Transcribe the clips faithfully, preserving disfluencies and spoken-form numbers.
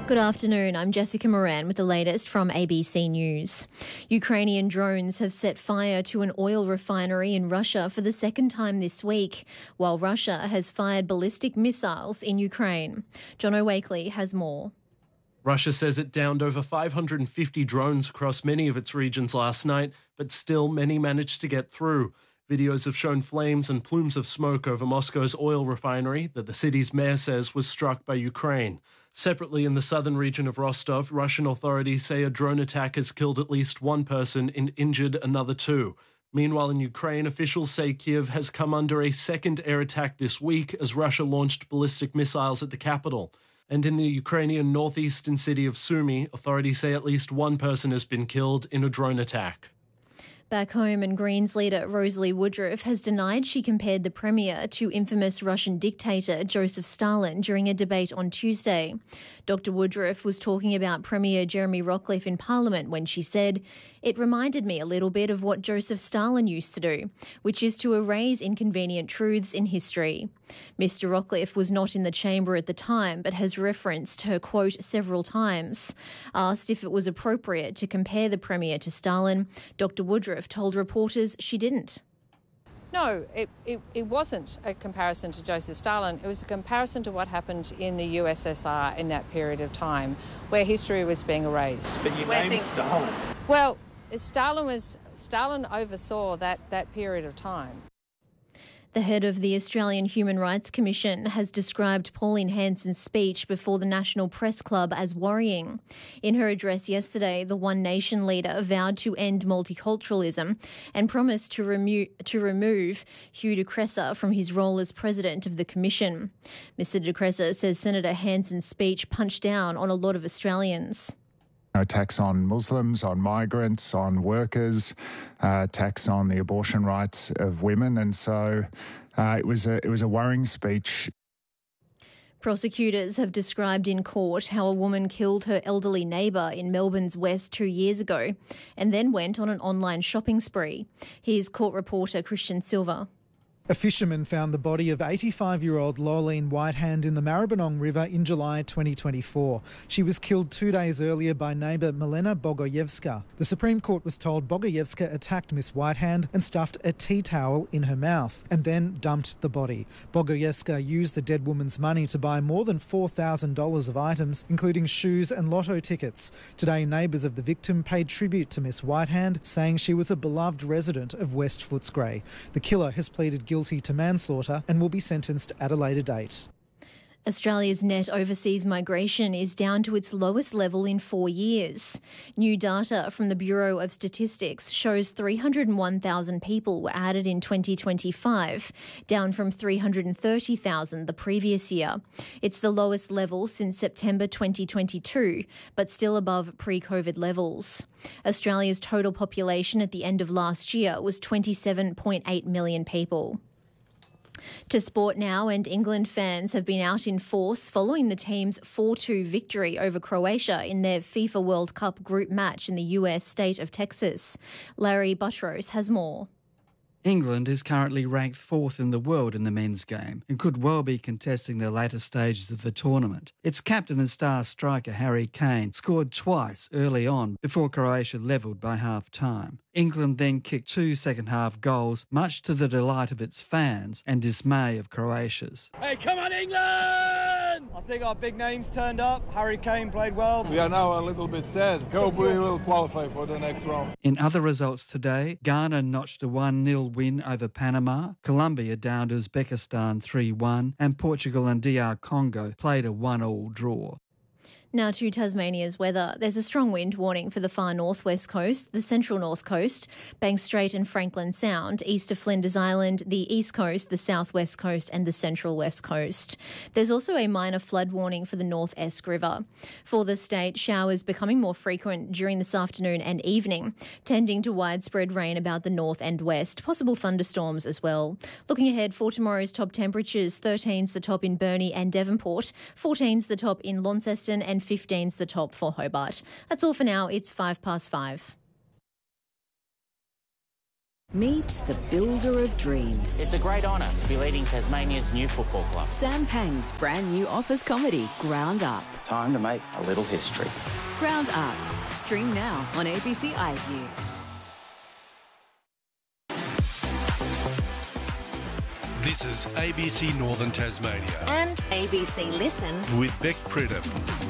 Good afternoon, I'm Jessica Moran with the latest from A B C News. Ukrainian drones have set fire to an oil refinery in Russia for the second time this week, while Russia has fired ballistic missiles in Ukraine. Jono Wakely has more. Russia says it downed over five hundred fifty drones across many of its regions last night, but still many managed to get through. Videos have shown flames and plumes of smoke over Moscow's oil refinery that the city's mayor says was struck by Ukraine. Separately, in the southern region of Rostov, Russian authorities say a drone attack has killed at least one person and injured another two. Meanwhile, in Ukraine, officials say Kyiv has come under a second air attack this week as Russia launched ballistic missiles at the capital. And in the Ukrainian northeastern city of Sumy, authorities say at least one person has been killed in a drone attack. Back home, and Greens leader Rosalie Woodruff has denied she compared the Premier to infamous Russian dictator Joseph Stalin during a debate on Tuesday. Doctor Woodruff was talking about Premier Jeremy Rockliff in Parliament when she said, "It reminded me a little bit of what Joseph Stalin used to do, which is to erase inconvenient truths in history." Mister Rockliff was not in the chamber at the time, but has referenced her quote several times. Asked if it was appropriate to compare the Premier to Stalin, Doctor Woodruff told reporters she didn't. No, it, it, it wasn't a comparison to Joseph Stalin. It was a comparison to what happened in the U S S R in that period of time, where history was being erased. But you named things, Stalin. Well, Stalin was Stalin oversaw that, that period of time. The head of the Australian Human Rights Commission has described Pauline Hanson's speech before the National Press Club as worrying. In her address yesterday, the One Nation leader vowed to end multiculturalism and promised to, remo- to remove Hugh de Kressa from his role as president of the Commission. Mister de Kressa says Senator Hanson's speech punched down on a lot of Australians. Attacks on Muslims, on migrants, on workers, uh, attacks on the abortion rights of women, and so uh, it was a it was a worrying speech. Prosecutors have described in court how a woman killed her elderly neighbour in Melbourne's West two years ago and then went on an online shopping spree. Here's court reporter Christian Silva. A fisherman found the body of eighty-five-year-old Lolene Whitehand in the Maribyrnong River in July twenty twenty-four. She was killed two days earlier by neighbour Milena Bogoyevska. The Supreme Court was told Bogoyevska attacked Miss Whitehand and stuffed a tea towel in her mouth and then dumped the body. Bogoyevska used the dead woman's money to buy more than four thousand dollars of items, including shoes and lotto tickets. Today, neighbours of the victim paid tribute to Miss Whitehand, saying she was a beloved resident of West Footscray. The killer has pleaded guilty guilty to manslaughter and will be sentenced at a later date. Australia's net overseas migration is down to its lowest level in four years. New data from the Bureau of Statistics shows three hundred one thousand people were added in twenty twenty-five, down from three hundred thirty thousand the previous year. It's the lowest level since September twenty twenty-two, but still above pre-COVID levels. Australia's total population at the end of last year was twenty-seven point eight million people. To sport now, and England fans have been out in force following the team's four two victory over Croatia in their FIFA World Cup group match in the U S state of Texas. Larry Buttrose has more. England is currently ranked fourth in the world in the men's game and could well be contesting the later stages of the tournament. Its captain and star striker Harry Kane scored twice early on before Croatia levelled by half-time. England then kicked two second-half goals, much to the delight of its fans and dismay of Croatia's. Hey, come on, England! I think our big names turned up. Harry Kane played well. We are now a little bit sad. Hope we will qualify for the next round. In other results today, Ghana notched a one nil win over Panama, Colombia downed Uzbekistan three one, and Portugal and D R Congo played a one all draw. Now to Tasmania's weather. There's a strong wind warning for the far northwest coast, the central north coast, Banks Strait and Franklin Sound, east of Flinders Island, the east coast, the southwest coast and the central west coast. There's also a minor flood warning for the North Esk River. For the state, showers becoming more frequent during this afternoon and evening, tending to widespread rain about the north and west, possible thunderstorms as well. Looking ahead for tomorrow's top temperatures, thirteen's the top in Burnie and Devonport, fourteen's the top in Launceston and fifteen's the top for Hobart. That's all for now. It's five past five. Meet the builder of dreams. It's a great honour to be leading Tasmania's new football club. Sam Pang's brand new office comedy, Ground Up. Time to make a little history. Ground Up. Stream now on A B C iView. This is A B C Northern Tasmania. And A B C Listen. With Beck Pridham.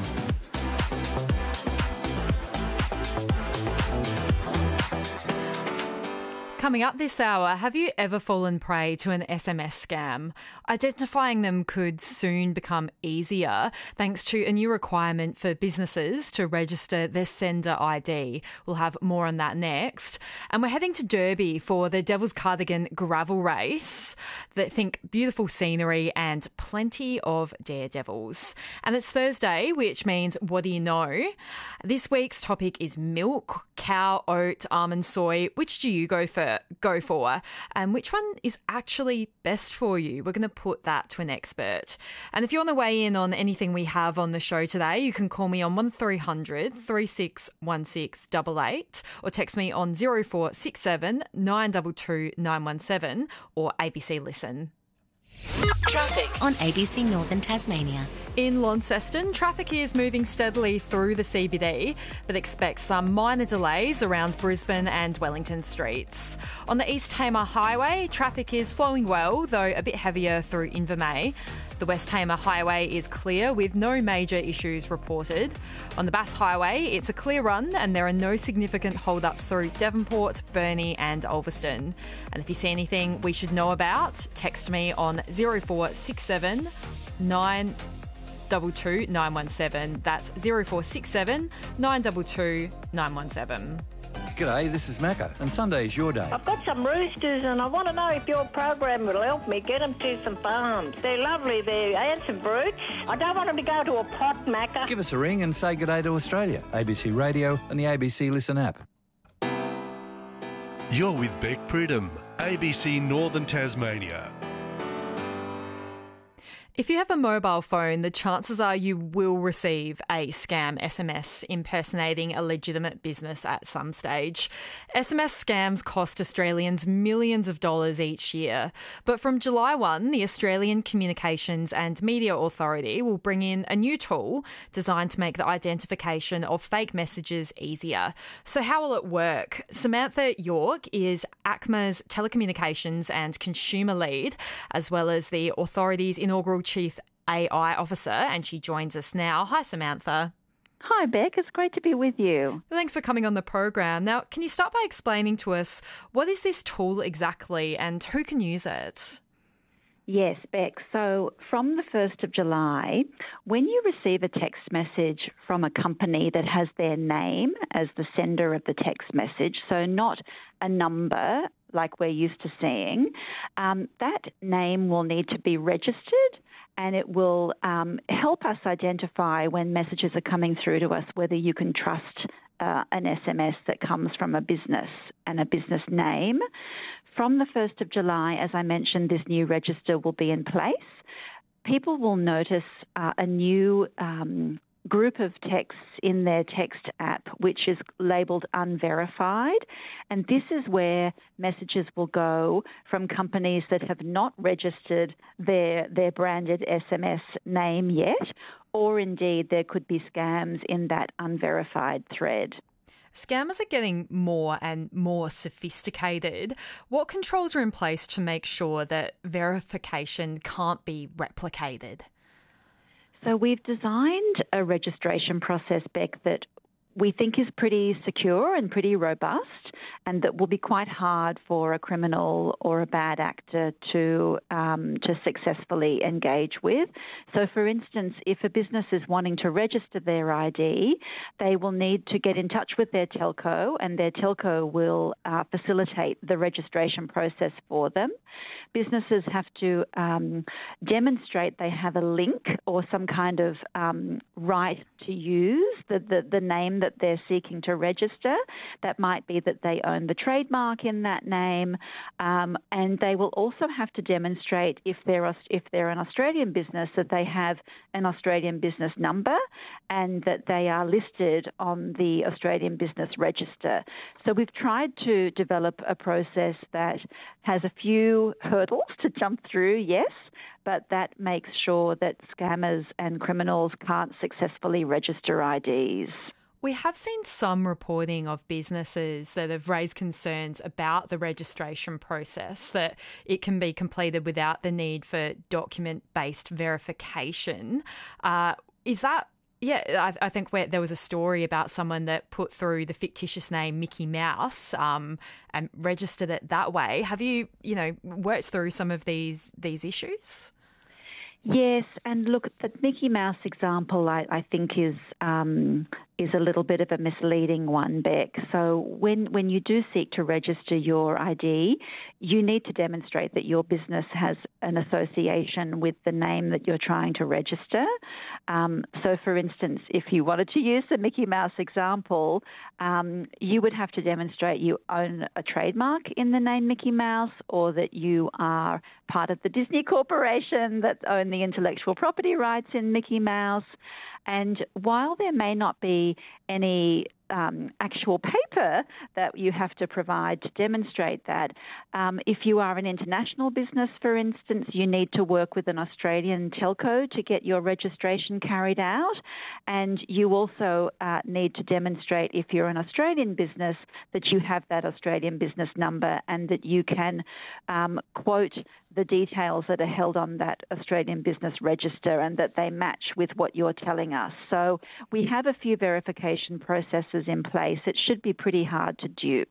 Coming up this hour, have you ever fallen prey to an S M S scam? Identifying them could soon become easier thanks to a new requirement for businesses to register their sender I D. We'll have more on that next. And we're heading to Derby for the Devil's Cardigan gravel race. That think beautiful scenery and plenty of daredevils. And it's Thursday, which means what do you know? This week's topic is milk, cow, oat, almond, soy. Which do you go for? Go for, and which one is actually best for you? We're going to put that to an expert. And if you want to weigh in on anything we have on the show today, you can call me on one three hundred, three six one six eight eight or text me on zero four six seven, nine two two, nine one seven or A B C Listen. Traffic on A B C Northern Tasmania. In Launceston, traffic is moving steadily through the C B D, but expect some minor delays around Brisbane and Wellington streets. On the East Tamar Highway, traffic is flowing well, though a bit heavier through Invermay. The West Tamar Highway is clear with no major issues reported. On the Bass Highway, it's a clear run and there are no significant hold-ups through Devonport, Burnie and Ulverston. And if you see anything we should know about, text me on zero four six seven, nine two two, nine one seven. That's zero four six seven, nine two two, nine one seven. G'day, this is Macca, and Sunday's your day. I've got some roosters and I want to know if your program will help me get them to some farms. They're lovely, they're handsome brutes. I don't want them to go to a pot, Macca. Give us a ring and say g'day to Australia. A B C Radio and the A B C Listen app. You're with Beck Pridham, A B C Northern Tasmania. If you have a mobile phone, the chances are you will receive a scam S M S impersonating a legitimate business at some stage. S M S scams cost Australians millions of dollars each year. But from July first, the Australian Communications and Media Authority will bring in a new tool designed to make the identification of fake messages easier. So how will it work? Samantha York is ACMA's Telecommunications and Consumer Lead, as well as the authority's inaugural Chief A I Officer, and she joins us now. Hi, Samantha. Hi, Beck. It's great to be with you. Thanks for coming on the program. Now, can you start by explaining to us what is this tool exactly and who can use it? Yes, Beck. So from the first of July, when you receive a text message from a company that has their name as the sender of the text message, so not a number like we're used to seeing, um, that name will need to be registered, and it will um, help us identify when messages are coming through to us whether you can trust uh, an S M S that comes from a business and a business name. From the first of July, as I mentioned, this new register will be in place. People will notice uh, a new um, group of texts in their text app, which is labelled unverified. And this is where messages will go from companies that have not registered their, their branded S M S name yet, or indeed there could be scams in that unverified thread. Scammers are getting more and more sophisticated. What controls are in place to make sure that verification can't be replicated? So we've designed a registration process, Beck, that we think is pretty secure and pretty robust, and that will be quite hard for a criminal or a bad actor to um, to successfully engage with. So, for instance, if a business is wanting to register their I D, they will need to get in touch with their telco, and their telco will uh, facilitate the registration process for them. Businesses have to um, demonstrate they have a link or some kind of um, right to use the, the, the name that they're seeking to register. That might be that they own the trademark in that name, um, and they will also have to demonstrate, if they're if they're an Australian business, that they have an Australian business number and that they are listed on the Australian Business Register. So we've tried to develop a process that has a few hurdles to jump through, yes, but that makes sure that scammers and criminals can't successfully register I Ds. We have seen some reporting of businesses that have raised concerns about the registration process, that it can be completed without the need for document-based verification. Uh, is that, yeah, I, I think where there was a story about someone that put through the fictitious name Mickey Mouse um, and registered it that way. Have you, you know, worked through some of these these issues? Yes, and look, the Mickey Mouse example, I, I think, is um, is a little bit of a misleading one, Beck. So when when you do seek to register your I D, you need to demonstrate that your business has an association with the name that you're trying to register. Um, so, for instance, if you wanted to use the Mickey Mouse example, um, you would have to demonstrate you own a trademark in the name Mickey Mouse, or that you are part of the Disney Corporation that own the intellectual property rights in Mickey Mouse. And while there may not be any um, actual paper that you have to provide to demonstrate that, um, if you are an international business, for instance, you need to work with an Australian telco to get your registration carried out. And you also uh, need to demonstrate, if you're an Australian business, that you have that Australian business number and that you can um, quote the details that are held on that Australian business register and that they match with what you're telling us. So we have a few verification processes in place. It should be pretty hard to dupe.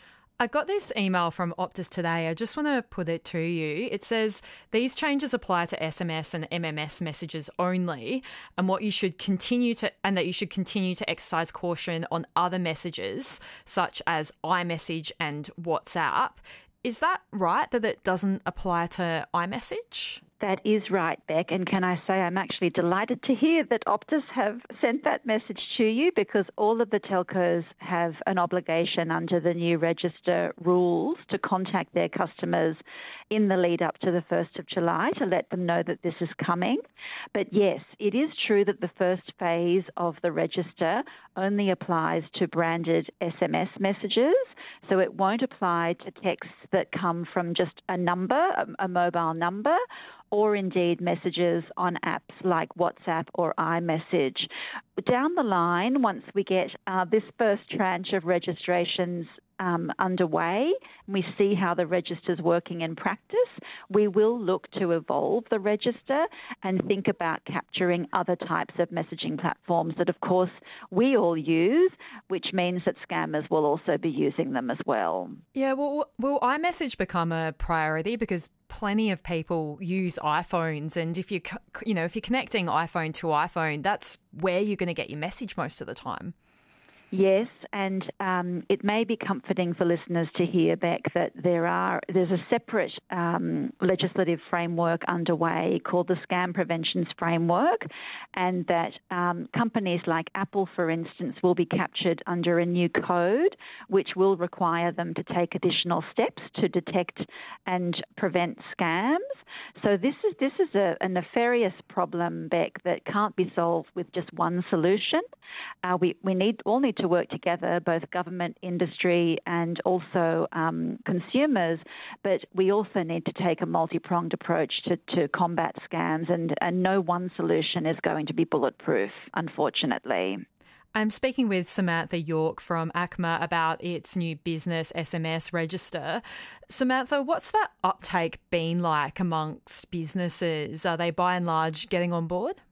I got this email from Optus today. I just want to put it to you. It says these changes apply to S M S and M M S messages only, and what you should continue to and that you should continue to exercise caution on other messages such as iMessage and WhatsApp. Is that right, that it doesn't apply to iMessage? That is right, Beck. And can I say I'm actually delighted to hear that Optus have sent that message to you, because all of the telcos have an obligation under the new register rules to contact their customers in the lead up to the first of July to let them know that this is coming. But yes, it is true that the first phase of the register only applies to branded S M S messages. So it won't apply to texts that come from just a number, a, a mobile number, or indeed messages on apps like WhatsApp or iMessage. Down the line, once we get uh, this first tranche of registrations um, underway, and we see how the register's working in practice, we will look to evolve the register and think about capturing other types of messaging platforms that, of course, we all use, which means that scammers will also be using them as well. Yeah, well, will iMessage become a priority? Because plenty of people use iPhones, and if you you know if you're connecting iPhone to iPhone, that's where you're going to get your message most of the time. Yes, and um, it may be comforting for listeners to hear, Beck, that there are there's a separate um, legislative framework underway called the Scam Preventions Framework, and that um, companies like Apple, for instance, will be captured under a new code, which will require them to take additional steps to detect and prevent scams. So this is this is a, a nefarious problem, Beck, that can't be solved with just one solution. Uh, we we need all need to work together, both government, industry, and also um, consumers. But we also need to take a multi-pronged approach to, to combat scams, and, and no one solution is going to be bulletproof, unfortunately. I'm speaking with Samantha York from A C M A about its new business S M S register. Samantha, what's that uptake been like amongst businesses? Are they by and large getting on board?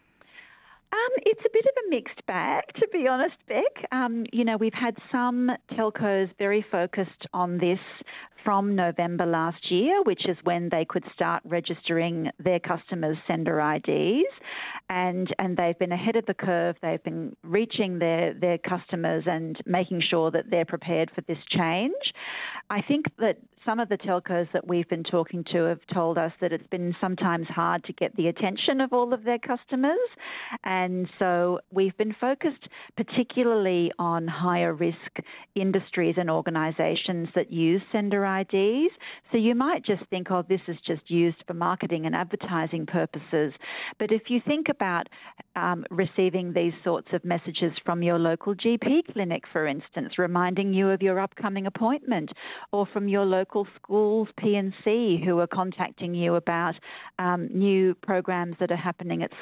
Um, it's a bit of a mixed bag, to be honest, Beck. Um, you know, we've had some telcos very focused on this from November last year, which is when they could start registering their customers' sender I Ds. And and they've been ahead of the curve. They've been reaching their, their customers and making sure that they're prepared for this change. I think that some of the telcos that we've been talking to have told us that it's been sometimes hard to get the attention of all of their customers. And so we we've been focused particularly on higher risk industries and organisations that use sender I Ds. So you might just think, oh, this is just used for marketing and advertising purposes. But if you think about um, receiving these sorts of messages from your local G P clinic, for instance, reminding you of your upcoming appointment, or from your local school's P and C who are contacting you about um, new programs that are happening at